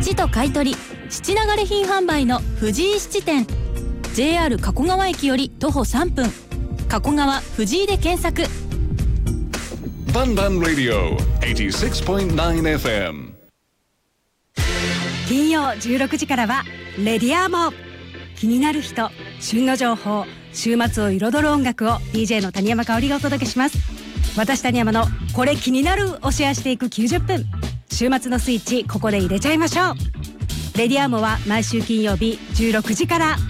質と買い取り質流れ品販売の藤井質店、 JR 加古川駅より徒歩3分、加古川藤井で検索。 バンバンラディオ 86.9FM。 金曜16時からはレディアーモ。気になる人、旬の情報、週末を彩る音楽を DJ の谷山香織がお届けします。私谷山のこれ気になるをシェアしていく90分。週末のスイッチここで入れちゃいましょう。レディアーモは毎週金曜日16時から。